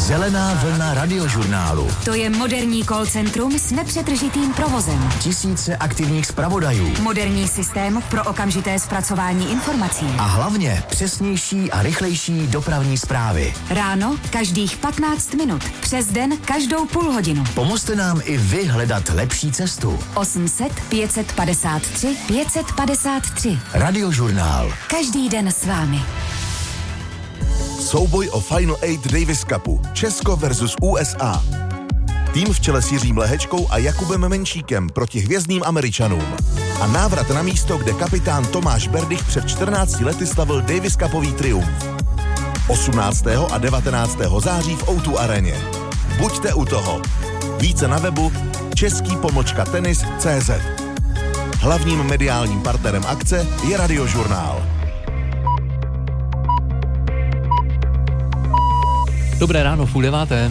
Zelená vlna radiožurnálu. To je moderní call centrum s nepřetržitým provozem. Tisíce aktivních zpravodajů. Moderní systém pro okamžité zpracování informací. A hlavně přesnější a rychlejší dopravní zprávy. Ráno každých 15 minut. Přes den každou půl hodinu. Pomozte nám i vy hledat lepší cestu. 800 553 553. Radiožurnál. Každý den s vámi. Souboj o Final 8 Davis Cupu. Česko versus USA. Tým v čele s Jiřím Lehečkou a Jakubem Menšíkem proti hvězdným Američanům. A návrat na místo, kde kapitán Tomáš Berdych před 14 lety slavil Davis Cupový triumf. 18. a 19. září v O2 areně. Buďte u toho. Více na webu český-tenis.cz. Hlavním mediálním partnerem akce je Radiožurnál. Dobré ráno, 8:30.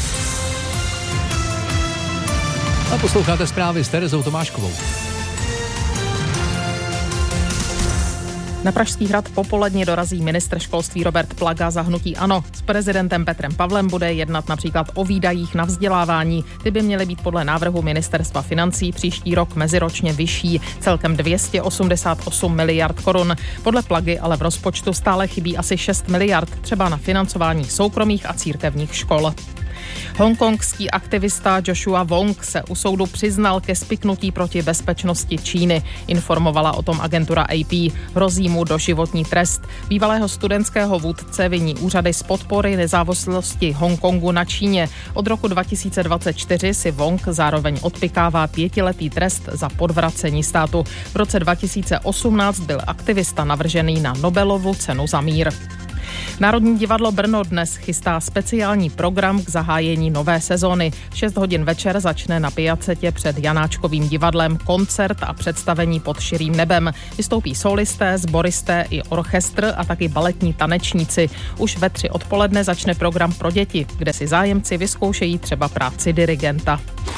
A posloucháte zprávy s Terezou Tomáškovou. Na Pražský hrad popoledně dorazí ministr školství Robert Plaga za hnutí ANO. S prezidentem Petrem Pavlem bude jednat například o výdajích na vzdělávání. Ty by měly být podle návrhu ministerstva financí příští rok meziročně vyšší, celkem 288 miliard korun. Podle Plagy ale v rozpočtu stále chybí asi 6 miliard, třeba na financování soukromých a církevních škol. Hongkongský aktivista Joshua Wong se u soudu přiznal ke spiknutí proti bezpečnosti Číny. Informovala o tom agentura AP. Hrozí mu doživotní trest. Bývalého studentského vůdce viní úřady z podpory nezávislosti Hongkongu na Číně. Od roku 2024 si Wong zároveň odpykává 5letý trest za podvracení státu. V roce 2018 byl aktivista navržený na Nobelovu cenu za mír. Národní divadlo Brno dnes chystá speciální program k zahájení nové sezóny. V 6 hodin večer začne na Piacetě před Janáčkovým divadlem koncert a představení Pod širým nebem. Vystoupí solisté, sboristé i orchestr a taky baletní tanečníci. Už ve 3 odpoledne začne program pro děti, kde si zájemci vyzkoušejí třeba práci dirigenta.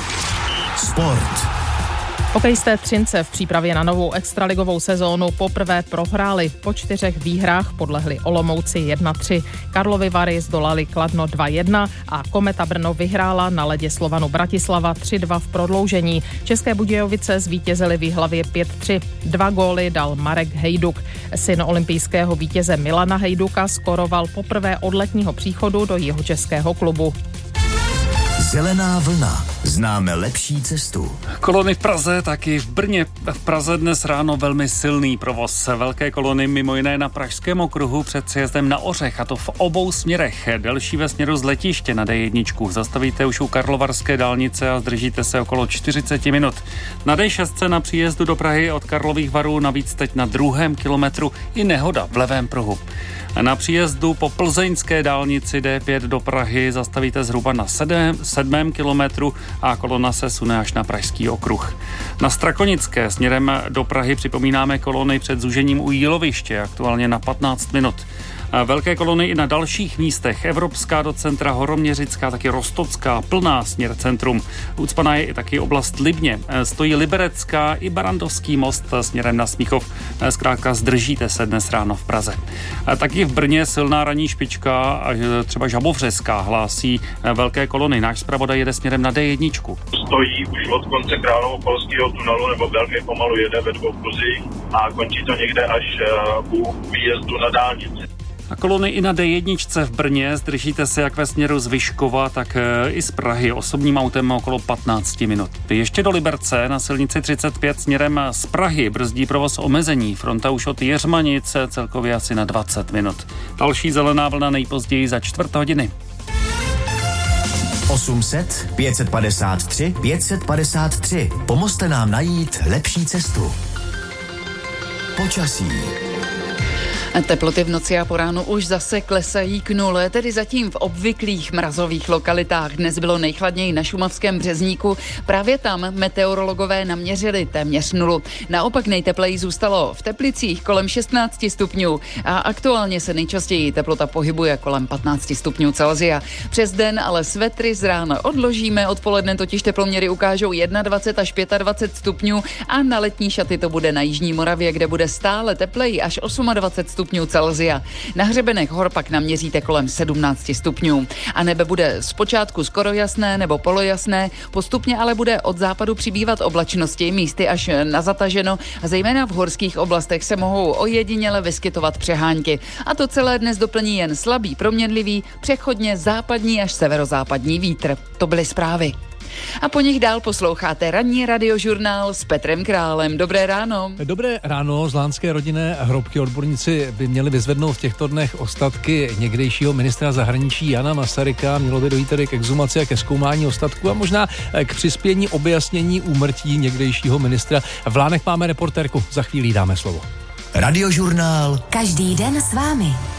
Sport. Hokejisté Třince v přípravě na novou extraligovou sezónu poprvé prohráli. Po 4 výhrách podlehli Olomouci 1-3. Karlovy Vary zdolali Kladno 2-1 a Kometa Brno vyhrála na ledě Slovanu Bratislava 3-2 v prodloužení. České Budějovice zvítězily v Jihlavě 5-3. 2 góly dal Marek Hejduk. Syn olympijského vítěze Milana Hejduka skoroval poprvé od letního příchodu do jihočeského klubu. Zelená vlna. Známe lepší cestu. Kolony v Praze, taky v Brně. V Praze dnes ráno velmi silný provoz. Velké kolony mimo jiné na Pražském okruhu před sjezdem na Ořech, a to v obou směrech. Delší ve směru z letiště na D1. Zastavíte už u Karlovarské dálnice a zdržíte se okolo 40 minut. Na D6 na příjezdu do Prahy od Karlových Varů navíc teď na 2. kilometru i nehoda v levém pruhu. Na příjezdu po plzeňské dálnici D5 do Prahy zastavíte zhruba na 7. kilometru a kolona se sune až na Pražský okruh. Na Strakonické směrem do Prahy připomínáme kolony před zúžením u Jíloviště, aktuálně na 15 minut. Velké kolony i na dalších místech. Evropská do centra, Horoměřická, taky Rostocká, plná směr centrum. Ucpaná je i taky oblast Libně. Stojí Liberecká i Barandovský most směrem na Smíchov. Zkrátka zdržíte se dnes ráno v Praze. Taky v Brně silná ranní špička, třeba Žabovřeská hlásí velké kolony. Náš zpravodaj jede směrem na D1. Stojí už od konce Královo-Polského tunelu nebo velmi pomalu jede ve 2 pruzích a končí to někde až u výjezdu na dálnici. A kolony i na D1 v Brně, zdržíte se jak ve směru z Vyškova, tak i z Prahy osobním autem okolo 15 minut. Ještě do Liberce na silnici 35 směrem z Prahy brzdí provoz omezení. Fronta už od Jeřmanic celkově asi na 20 minut. Další zelená vlna nejpozději za 4 hodiny. 800 553 553. Pomozte nám najít lepší cestu. Počasí. Teploty v noci a po ránu už zase klesají k nule, tedy zatím v obvyklých mrazových lokalitách. Dnes bylo nejchladněji na šumavském Březníku, právě tam meteorologové naměřili téměř nulu. Naopak nejtepleji zůstalo v Teplicích kolem 16 stupňů a aktuálně se nejčastěji teplota pohybuje kolem 15 stupňů Celsia. Přes den ale svetry z rána odložíme, odpoledne totiž teploměry ukážou 21 až 25 stupňů a na letní šaty to bude na jižní Moravě, kde bude stále tepleji až 28 stupňů. stupňů Celsia. Na hřebenech hor pak naměříte kolem 17 stupňů. A nebe bude zpočátku skoro jasné nebo polojasné, postupně ale bude od západu přibývat oblačnosti, místy až na zataženo a zejména v horských oblastech se mohou ojediněle vyskytovat přehánky. A to celé dnes doplní jen slabý, proměnlivý, přechodně západní až severozápadní vítr. To byly zprávy. A po nich dál posloucháte ranní radiožurnál s Petrem Králem. Dobré ráno. Dobré ráno. Zlánské rodinné hrobky odborníci by měli vyzvednout v těchto dnech ostatky někdejšího ministra zahraničí Jana Masaryka. Mělo by dojít tedy k exhumaci a ke zkoumání ostatků a možná k přispění objasnění úmrtí někdejšího ministra. V Lánech máme reportérku. Za chvíli dáme slovo. Radiožurnál. Každý den s vámi.